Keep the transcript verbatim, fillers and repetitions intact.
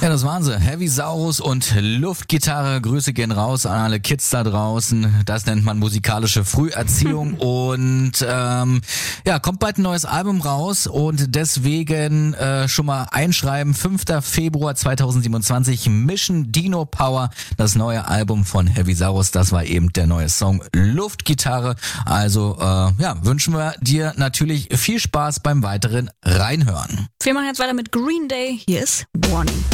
Ja, das waren sie. Heavy Saurus und Luftgitarre. Grüße gehen raus an alle Kids da draußen. Das nennt man musikalische Früherziehung. und ähm, ja, kommt bald ein neues Album raus und deswegen äh, schon mal einschreiben. fünfter Februar zweitausendsiebenundzwanzig, Mission Dino Power, das neue Album von Heavy Saurus. Das war eben der neue Song Luftgitarre. Also äh, ja, wünschen wir dir natürlich viel Spaß beim weiteren Reinhören. Wir machen jetzt weiter mit Green Day. Hier ist Warning.